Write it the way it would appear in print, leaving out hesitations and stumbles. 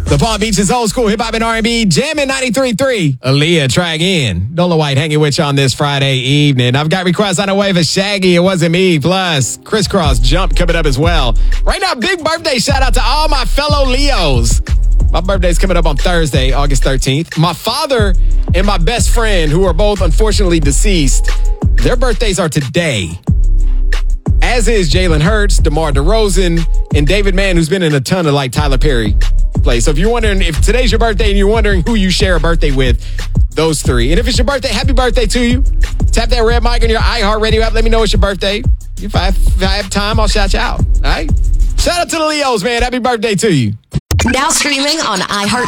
The Palm Beach is old school hip hop and R&B, jamming 93.3. Aaliyah, try again. Dola White hanging with you on this Friday evening. I've got requests on the way for Shaggy, It Wasn't Me, plus Crisscross Jump coming up as well. Right now, big birthday shout out to all my fellow Leos. My birthday's coming up on Thursday, August 13th. My father and my best friend, who are both unfortunately deceased, their birthdays are today. As is Jalen Hurts, DeMar DeRozan, and David Mann, who's been in a ton of like Tyler Perry plays. So if you're wondering if today's your birthday and you're wondering who you share a birthday with, those three. And if it's your birthday, happy birthday to you. Tap that red mic on your iHeartRadio app. Let me know it's your birthday. If I have time, I'll shout you out. All right? Shout out to the Leos, man. Happy birthday to you. Now streaming on iHeartRadio.